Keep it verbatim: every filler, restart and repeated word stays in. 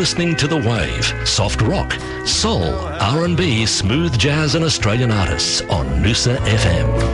listening to The Wave, soft rock, soul, R and B, smooth jazz and Australian artists on Noosa F M.